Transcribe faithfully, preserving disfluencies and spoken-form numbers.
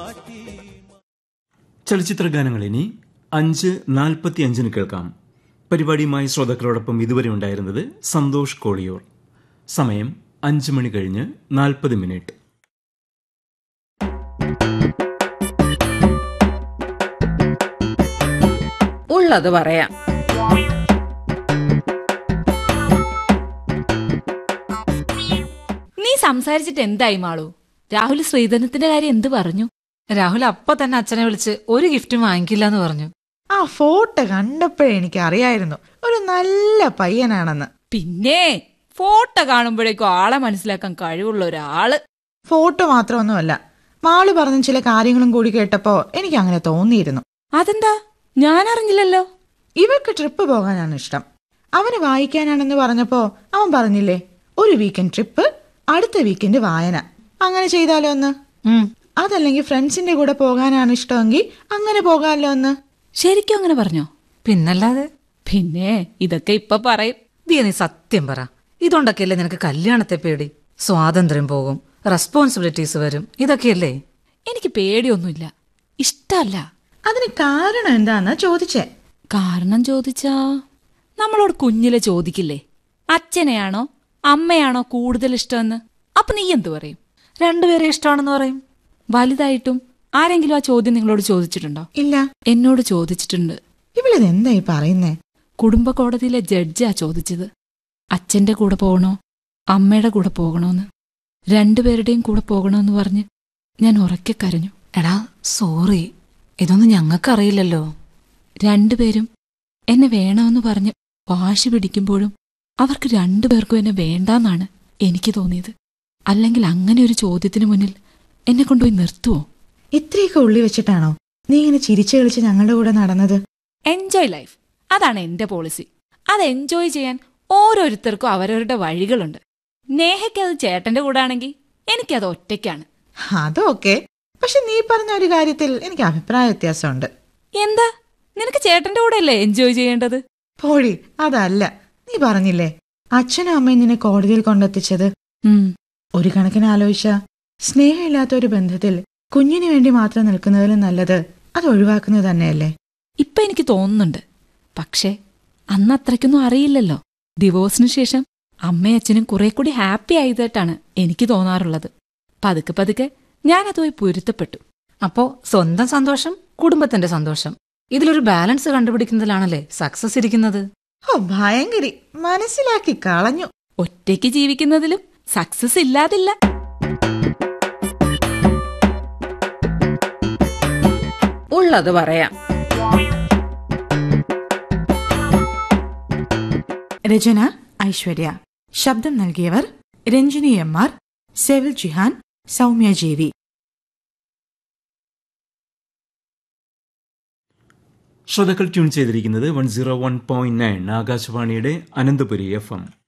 ചലച്ചിത്ര ഗാനങ്ങൾ ഇനി അഞ്ച് നാൽപ്പത്തി അഞ്ചിന് കേൾക്കാം. പരിപാടിയുമായി ശ്രോതാക്കളോടൊപ്പം ഇതുവരെ ഉണ്ടായിരുന്നത് സന്തോഷ് കോളിയോർ. സമയം അഞ്ച് മണി കഴിഞ്ഞ് നാൽപ്പത് മിനിറ്റ്. ഉള്ളത് പറയാം. നീ സംസാരിച്ചിട്ട് എന്തായി മാളു? രാഹുൽ ശ്രീധനത്തിന്റെ കാര്യം എന്ത് പറഞ്ഞു? രാഹുൽ അപ്പൊ തന്നെ അച്ഛനെ വിളിച്ച് ഒരു ഗിഫ്റ്റും വാങ്ങിക്കില്ല എന്ന് പറഞ്ഞു. ആ ഫോട്ടോ കണ്ടപ്പോഴേ എനിക്ക് അറിയായിരുന്നു ഒരു നല്ല പയ്യനാണെന്ന്. പിന്നെ ഫോട്ടോ കാണുമ്പോഴേക്കും ആളെ മനസ്സിലാക്കാൻ കഴിവുള്ള ഒരാള്. ഫോട്ടോ മാത്രമൊന്നുമല്ല, മാള് പറഞ്ഞ ചില കാര്യങ്ങളും കൂടി കേട്ടപ്പോ എനിക്ക് അങ്ങനെ തോന്നിയിരുന്നു. അതെന്താ? ഞാൻ അറിഞ്ഞില്ലല്ലോ. ഇവർക്ക് ട്രിപ്പ് പോകാനാണ് ഇഷ്ടം, അവന് വായിക്കാനാണെന്ന് പറഞ്ഞപ്പോ അവൻ പറഞ്ഞില്ലേ ഒരു വീക്കെൻഡ് ട്രിപ്പ്, അടുത്ത വീക്കെൻഡ് വായന. അങ്ങനെ ചെയ്താലോ ഒന്ന്? അതല്ലെങ്കിൽ ഫ്രണ്ട്സിന്റെ കൂടെ പോകാനാണ് ഇഷ്ടമെങ്കിൽ അങ്ങനെ പോകാമല്ലോ ഒന്ന്. ശരിക്കും അങ്ങനെ പറഞ്ഞോ? പിന്നല്ലാതെ. പിന്നെ ഇതൊക്കെ ഇപ്പൊ പറയും. ദിയ, നീ സത്യം പറ. ഇതുകൊണ്ടൊക്കെയല്ലേ നിനക്ക് കല്യാണത്തെ പേടി? സ്വാതന്ത്ര്യം പോകും, റെസ്പോൺസിബിലിറ്റീസ് വരും, ഇതൊക്കെയല്ലേ? എനിക്ക് പേടിയൊന്നുമില്ല, ഇഷ്ടല്ല. അതിന് കാരണം എന്താന്നാ ചോദിച്ചേ? കാരണം ചോദിച്ചാ നമ്മളോട് കുഞ്ഞിലെ ചോദിക്കില്ലേ അച്ഛനെയാണോ അമ്മയാണോ കൂടുതൽ ഇഷ്ടമെന്ന്? അപ്പൊ നീ എന്തു പറയും? രണ്ടുപേരെ ഇഷ്ടമാണെന്ന് പറയും. വലുതായിട്ടും ആരെങ്കിലും ആ ചോദ്യം നിങ്ങളോട് ചോദിച്ചിട്ടുണ്ടോ? ഇല്ല. എന്നോട് ചോദിച്ചിട്ടുണ്ട്. ഇവളിത് എന്തായി പറയുന്നേ? കുടുംബ കോടതിയിലെ ജഡ്ജാ ചോദിച്ചത്. അച്ഛന്റെ കൂടെ പോകണോ അമ്മയുടെ കൂടെ പോകണോന്ന്. രണ്ടുപേരുടെയും കൂടെ പോകണോന്ന് പറഞ്ഞ് ഞാൻ ഉറക്കെ കരഞ്ഞു. എടാ സോറി, ഇതൊന്നും ഞങ്ങൾക്കറിയില്ലല്ലോ. രണ്ടുപേരും എന്നെ വേണമെന്ന് പറഞ്ഞ് വാശി പിടിക്കുമ്പോഴും അവർക്ക് രണ്ടുപേർക്കും എന്നെ വേണ്ടാന്നാണ് എനിക്ക് തോന്നിയത്. അല്ലെങ്കിൽ അങ്ങനെ ഒരു ചോദ്യത്തിന് മുന്നിൽ എന്നെ കൊണ്ടുപോയി നിർത്തുവോ? ഇത്രയൊക്കെ ഉള്ളി വെച്ചിട്ടാണോ നീ ഇങ്ങനെ ചിരിച്ചു കളിച്ച് ഞങ്ങളുടെ കൂടെ നടന്നത്? എൻജോയ് ലൈഫ്, അതാണ് എന്റെ പോളിസി. അത് എൻജോയ് ചെയ്യാൻ ഓരോരുത്തർക്കും അവരവരുടെ വഴികളുണ്ട്. നേഹയ്ക്ക് അത് ചേട്ടന്റെ കൂടെ ആണെങ്കിൽ എനിക്കത് ഒറ്റയ്ക്കാണ്. അതൊക്കെ, പക്ഷെ നീ പറഞ്ഞ ഒരു കാര്യത്തിൽ എനിക്ക് അഭിപ്രായ വ്യത്യാസമുണ്ട്. എന്താ? നിനക്ക് ചേട്ടന്റെ കൂടെ അല്ലേ എൻജോയ് ചെയ്യേണ്ടത്? പോഴി, അതല്ല. നീ പറഞ്ഞില്ലേ അച്ഛനും അമ്മയും നിന്നെ കോടതിയിൽ കൊണ്ടെത്തിച്ചത്. ഒരു കണക്കിന് ആലോചിച്ച സ്നേഹമില്ലാത്ത ഒരു ബന്ധത്തിൽ കുഞ്ഞിനു വേണ്ടി മാത്രം നിൽക്കുന്നതിലും നല്ലത് അത് ഒഴിവാക്കുന്നത് തന്നെയല്ലേ? ഇപ്പൊ എനിക്ക് തോന്നുന്നുണ്ട്. പക്ഷേ അന്ന് അത്രയ്ക്കൊന്നും അറിയില്ലല്ലോ. ഡിവോഴ്സിന് ശേഷം അമ്മയും അച്ഛനും കുറെ കൂടി ഹാപ്പി ആയതായിട്ടാണ് എനിക്ക് തോന്നാറുള്ളത്. പതുക്കെ പതുക്കെ ഞാനതുമായി പൊരുത്തപ്പെട്ടു. അപ്പോ സ്വന്തം സന്തോഷം, കുടുംബത്തിന്റെ സന്തോഷം, ഇതിലൊരു ബാലൻസ് കണ്ടുപിടിക്കുന്നതിലാണല്ലേ സക്സസ് ഇരിക്കുന്നത്. ഓ ഭയങ്കരി, മനസ്സിലാക്കി കളഞ്ഞു. ഒറ്റയ്ക്ക് ജീവിക്കുന്നതിലും സക്സസ് ഇല്ലാതില്ല. ഉള്ളത് പറയാം. രചന ഐശ്വര്യ. ശബ്ദം നൽകിയവർ രഞ്ജിനി എം ആർ, സെവിൽ ജിഹാൻ, സൗമ്യ ജേവി. ശ്രോതാക്കൾ ട്യൂൺ ചെയ്തിരിക്കുന്നത് one zero one point nine ആകാശവാണിയുടെ അനന്തപുരി എഫ് എം.